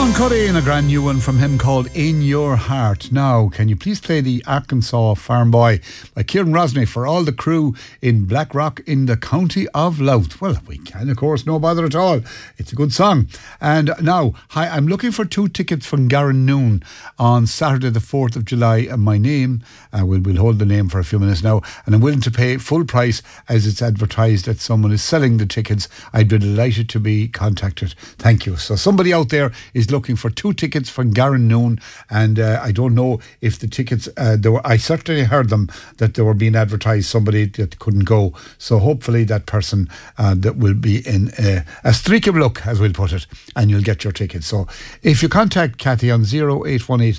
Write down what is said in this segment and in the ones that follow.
Sean Cuddy and a brand new one from him called In Your Heart. Now, can you please play the Arkansas Farm Boy by Kieran Rosny for all the crew in Blackrock in the county of Louth? Well, we can, of course, no bother at all. It's a good song. And now, hi, I'm looking for 2 tickets from Garanoon on Saturday the 4th of July. My name, we'll hold the name for a few minutes now, and I'm willing to pay full price as it's advertised that someone is selling the tickets. I'd be delighted to be contacted. Thank you. So somebody out there is looking for 2 tickets from Garanoon, and I don't know if the tickets I certainly heard them that they were being advertised, somebody that couldn't go, so hopefully that person that will be in a streak of luck, as we'll put it, and you'll get your tickets. So if you contact Kathy on 0818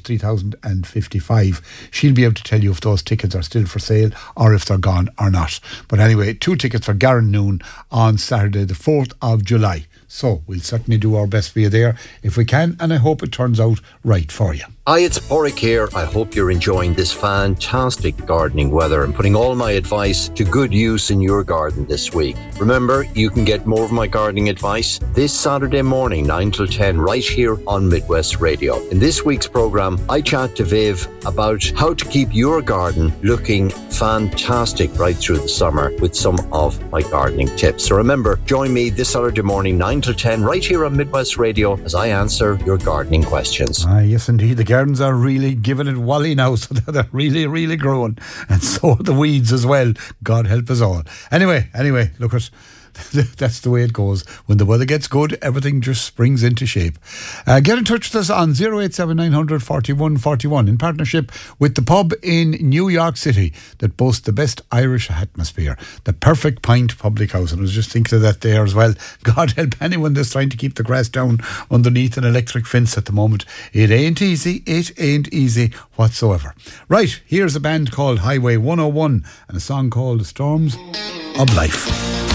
3055, she'll be able to tell you if those tickets are still for sale or if they're gone or not. But anyway, 2 tickets for Garanoon on Saturday the 4th of July. So we'll certainly do our best for you there if we can, and I hope it turns out right for you. Hi, it's Porrick here. I hope you're enjoying this fantastic gardening weather and putting all my advice to good use in your garden this week. Remember, you can get more of my gardening advice this Saturday morning, 9 till 10, right here on Midwest Radio. In this week's programme, I chat to Viv about how to keep your garden looking fantastic right through the summer with some of my gardening tips. So remember, join me this Saturday morning, 9 till 10, right here on Midwest Radio as I answer your gardening questions. Yes, indeed. The gardens are really giving it wally now, so they're really, really growing. And so are the weeds as well. God help us all. Anyway, look at... That's the way it goes. When the weather gets good, everything just springs into shape. Get in touch with us on 087 900 41 41 in partnership with the pub in New York City that boasts the best Irish atmosphere, the Perfect Pint Public House. And I was just thinking of that there as well. God help anyone that's trying to keep the grass down underneath an electric fence at the moment. It ain't easy whatsoever. Right, here's a band called Highway 101 and a song called Storms of Life.